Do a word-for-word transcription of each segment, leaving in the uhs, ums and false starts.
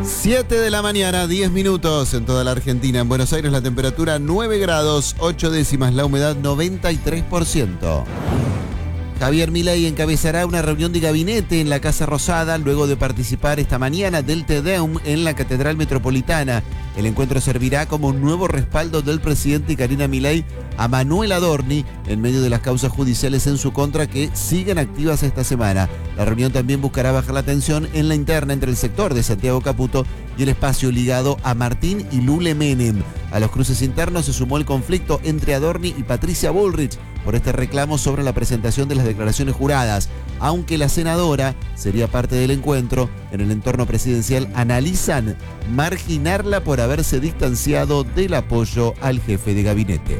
siete de la mañana, diez minutos en toda la Argentina. En Buenos Aires la temperatura nueve grados, ocho décimas, la humedad noventa y tres por ciento. Javier Milei encabezará una reunión de gabinete en la Casa Rosada luego de participar esta mañana del Te Deum en la Catedral Metropolitana. El encuentro servirá como un nuevo respaldo del presidente Karina Milei a Manuel Adorni en medio de las causas judiciales en su contra que siguen activas esta semana. La reunión también buscará bajar la tensión en la interna entre el sector de Santiago Caputo y el espacio ligado a Martín y Lule Menem. A los cruces internos se sumó el conflicto entre Adorni y Patricia Bullrich por este reclamo sobre la presentación de las declaraciones juradas. Aunque la senadora sería parte del encuentro, en el entorno presidencial analizan marginarla por haberse distanciado del apoyo al jefe de gabinete.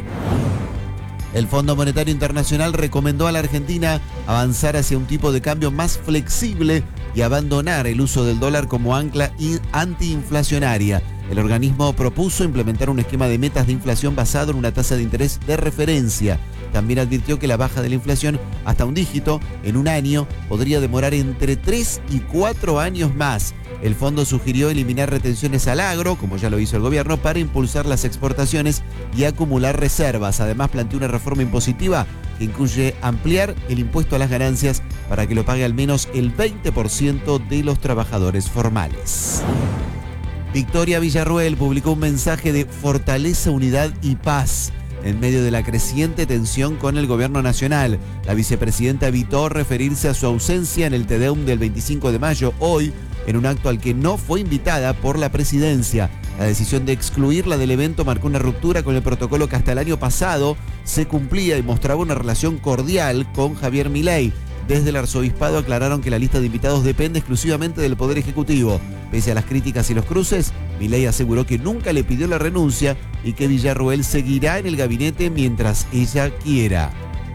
El Fondo Monetario Internacional recomendó a la Argentina avanzar hacia un tipo de cambio más flexible y abandonar el uso del dólar como ancla antiinflacionaria. El organismo propuso implementar un esquema de metas de inflación basado en una tasa de interés de referencia. También advirtió que la baja de la inflación hasta un dígito en un año podría demorar entre tres y cuatro años más. El fondo sugirió eliminar retenciones al agro, como ya lo hizo el gobierno, para impulsar las exportaciones y acumular reservas. Además, planteó una reforma impositiva que incluye ampliar el impuesto a las ganancias para que lo pague al menos el veinte por ciento de los trabajadores formales. Victoria Villarruel publicó un mensaje de fortaleza, unidad y paz en medio de la creciente tensión con el gobierno nacional. La vicepresidenta evitó referirse a su ausencia en el Te Deum del veinticinco de mayo, hoy, en un acto al que no fue invitada por la presidencia. La decisión de excluirla del evento marcó una ruptura con el protocolo que hasta el año pasado se cumplía y mostraba una relación cordial con Javier Milei. Desde el arzobispado aclararon que la lista de invitados depende exclusivamente del Poder Ejecutivo. Pese a las críticas y los cruces, Milei aseguró que nunca le pidió la renuncia y que Villarruel seguirá en el gabinete mientras ella quiera.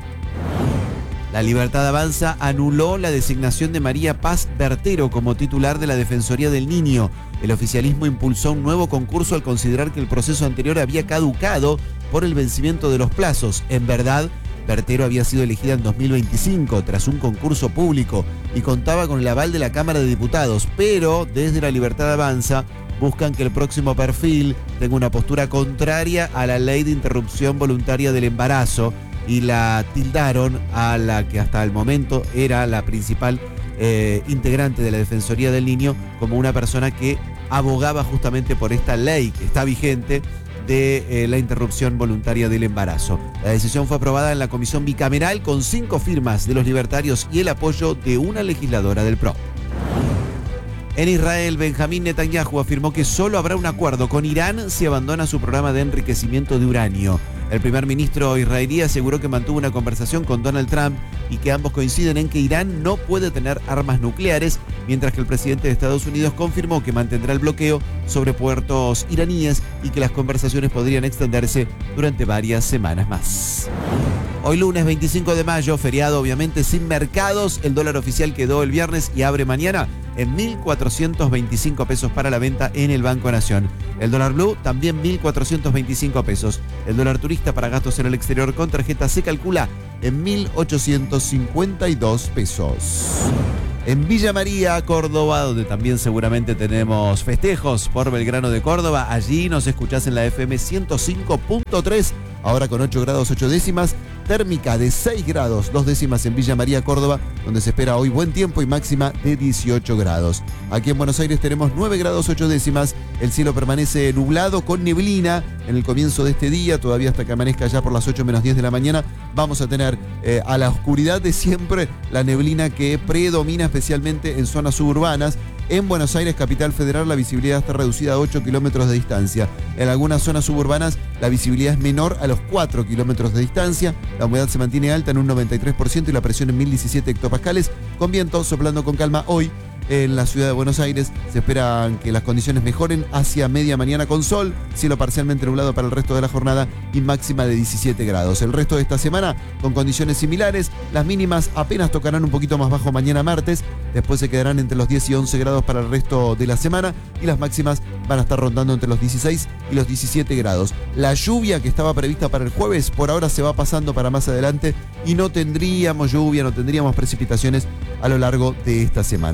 La Libertad Avanza anuló la designación de María Paz Bertero como titular de la Defensoría del Niño. El oficialismo impulsó un nuevo concurso al considerar que el proceso anterior había caducado por el vencimiento de los plazos. En verdad, Bertero había sido elegida en dos mil veinticinco tras un concurso público y contaba con el aval de la Cámara de Diputados, pero desde la Libertad Avanza buscan que el próximo perfil tenga una postura contraria a la ley de interrupción voluntaria del embarazo y la tildaron a la que hasta el momento era la principal eh, integrante de la Defensoría del Niño como una persona que abogaba justamente por esta ley que está vigente de eh, la interrupción voluntaria del embarazo. La decisión fue aprobada en la comisión bicameral con cinco firmas de los libertarios y el apoyo de una legisladora del P R O. En Israel, Benjamín Netanyahu afirmó que solo habrá un acuerdo con Irán si abandona su programa de enriquecimiento de uranio. El primer ministro israelí aseguró que mantuvo una conversación con Donald Trump y que ambos coinciden en que Irán no puede tener armas nucleares, mientras que el presidente de Estados Unidos confirmó que mantendrá el bloqueo sobre puertos iraníes y que las conversaciones podrían extenderse durante varias semanas más. Hoy lunes veinticinco de mayo, feriado obviamente sin mercados, el dólar oficial quedó el viernes y abre mañana en mil cuatrocientos veinticinco pesos para la venta en el Banco Nación. El dólar blue también mil cuatrocientos veinticinco pesos. El dólar turista para gastos en el exterior con tarjeta se calcula en mil ochocientos cincuenta y dos pesos. En Villa María, Córdoba, donde también seguramente tenemos festejos por Belgrano de Córdoba, allí nos escuchás en la F M ciento cinco punto tres, ahora con ocho grados ocho décimas, térmica de seis grados dos décimas en Villa María, Córdoba, donde se espera hoy buen tiempo y máxima de dieciocho grados. Aquí en Buenos Aires tenemos nueve grados ocho décimas, el cielo permanece nublado con neblina en el comienzo de este día, todavía hasta que amanezca ya por las ocho menos diez de la mañana, vamos a tener eh, a la oscuridad de siempre la neblina que predomina especialmente en zonas suburbanas. En Buenos Aires, capital federal, la visibilidad está reducida a ocho kilómetros de distancia. En algunas zonas suburbanas, la visibilidad es menor a los cuatro kilómetros de distancia. La humedad se mantiene alta en un noventa y tres por ciento y la presión en mil diecisiete hectopascales, con viento soplando con calma hoy. En la ciudad de Buenos Aires se esperan que las condiciones mejoren hacia media mañana con sol, cielo parcialmente nublado para el resto de la jornada y máxima de diecisiete grados. El resto de esta semana con condiciones similares, las mínimas apenas tocarán un poquito más bajo mañana martes, después se quedarán entre los diez y once grados para el resto de la semana y las máximas van a estar rondando entre los dieciséis y los diecisiete grados. La lluvia que estaba prevista para el jueves por ahora se va pasando para más adelante y no tendríamos lluvia, no tendríamos precipitaciones a lo largo de esta semana. En cuanto al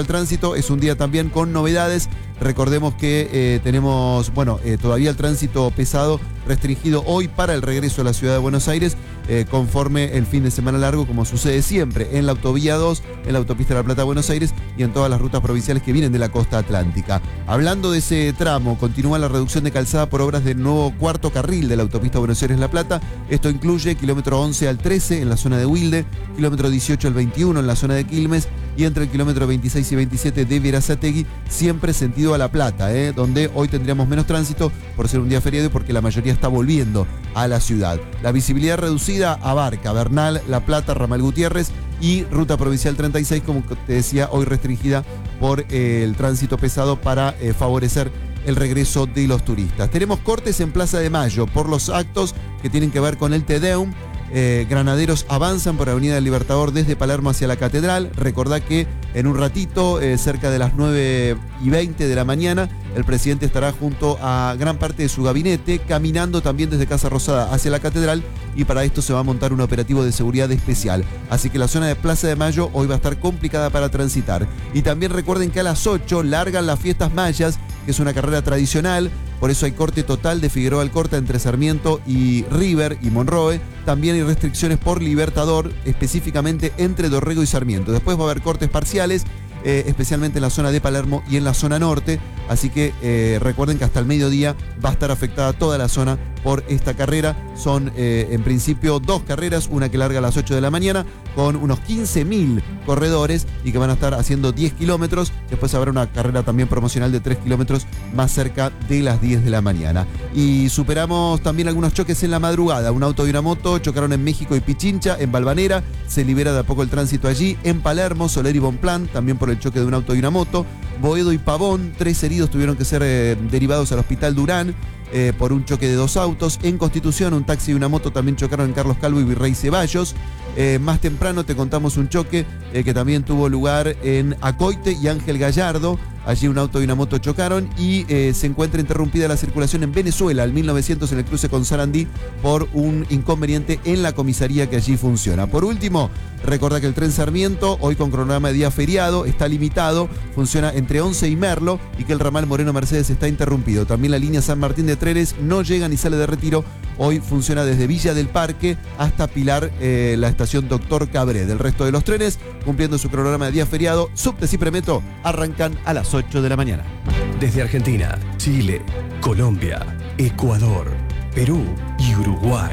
tránsito, es un día también con novedades. Recordemos que eh, tenemos, bueno, eh, todavía el tránsito pesado restringido hoy para el regreso a la ciudad de Buenos Aires, eh, conforme el fin de semana largo, como sucede siempre en la autovía dos, en la autopista de La Plata Buenos Aires y en todas las rutas provinciales que vienen de la costa atlántica. Hablando de ese tramo, continúa la reducción de calzada por obras del nuevo cuarto carril de la autopista Buenos Aires-La Plata. Esto incluye kilómetro once al trece en la zona de Wilde, kilómetro dieciocho al veintiuno en la zona de Quilmes y entre el kilómetro veintiséis y veintisiete de Verazategui, siempre sentido a La Plata, ¿eh? donde hoy tendríamos menos tránsito por ser un día feriado y porque la mayoría está volviendo a la ciudad. La visibilidad reducida abarca Bernal, La Plata, Ramal Gutiérrez y Ruta Provincial treinta y seis, como te decía, hoy restringida por eh, el tránsito pesado para eh, favorecer el regreso de los turistas. Tenemos cortes en Plaza de Mayo por los actos que tienen que ver con el Te Deum. Eh, granaderos avanzan por Avenida del Libertador desde Palermo hacia la Catedral. Recordá que en un ratito, eh, cerca de las nueve y veinte de la mañana, el presidente estará junto a gran parte de su gabinete, caminando también desde Casa Rosada hacia la Catedral, y para esto se va a montar un operativo de seguridad especial. Así que la zona de Plaza de Mayo hoy va a estar complicada para transitar. Y también recuerden que a las ocho largan las fiestas mayas, que es una carrera tradicional. Por eso hay corte total de Figueroa Alcorta entre Sarmiento y River y Monroe. También hay restricciones por Libertador, específicamente entre Dorrego y Sarmiento. Después va a haber cortes parciales, eh, especialmente en la zona de Palermo y en la zona norte. Así que eh, recuerden que hasta el mediodía va a estar afectada toda la zona por esta carrera. Son eh, en principio dos carreras, una que larga a las ocho de la mañana con unos quince mil corredores y que van a estar haciendo diez kilómetros. Después habrá una carrera también promocional de tres kilómetros más cerca de las diez de la mañana. Y superamos también algunos choques en la madrugada. Un auto y una moto chocaron en México y Pichincha, en Valvanera. Se libera de a poco el tránsito allí. En Palermo, Soler y Bonplan, también por el choque de un auto y una moto. Boedo y Pavón, tres heridos tuvieron que ser eh, derivados al Hospital Durán eh, por un choque de dos autos. En Constitución, un taxi y una moto también chocaron en Carlos Calvo y Virrey Ceballos. Eh, más temprano te contamos un choque eh, que también tuvo lugar en Acoite y Ángel Gallardo. Allí un auto y una moto chocaron y eh, se encuentra interrumpida la circulación en Venezuela, al mil novecientos, en el cruce con Sarandí, por un inconveniente en la comisaría que allí funciona. Por último, recuerda que el tren Sarmiento, hoy con cronograma de día feriado, está limitado, funciona entre Once y Merlo, y que el ramal Moreno Mercedes está interrumpido. También la línea San Martín de Trenes no llega ni sale de Retiro. Hoy funciona desde Villa del Parque hasta Pilar, eh, la estación Doctor Cabré. Del resto de los trenes, cumpliendo su cronograma de día feriado, Subtes y Premetro arrancan a las ocho de la mañana. Desde Argentina, Chile, Colombia, Ecuador, Perú y Uruguay.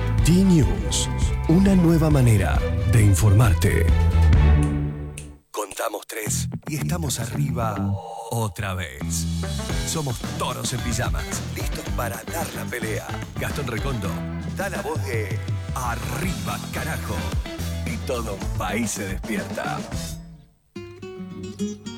D-News, una nueva manera de informarte. Contamos tres y estamos arriba otra vez. Somos toros en pijamas, listos para dar la pelea. Gastón Recondo da la voz de arriba, carajo. Y todo un país se despierta.